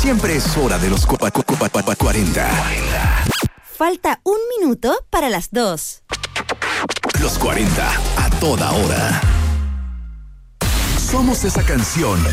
Siempre es hora de los 40. Falta 1 minuto para las 2. Los 40 a toda hora. Somos esa canción